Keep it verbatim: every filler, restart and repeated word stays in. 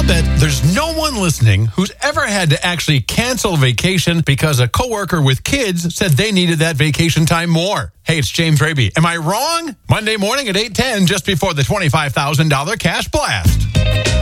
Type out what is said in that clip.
bet there's no one listening who's ever had to actually cancel vacation because a coworker with kids said they needed that vacation time more. Hey, it's James Raby. Am I wrong? Monday morning at eight ten, just before the twenty-five thousand dollars cash blast.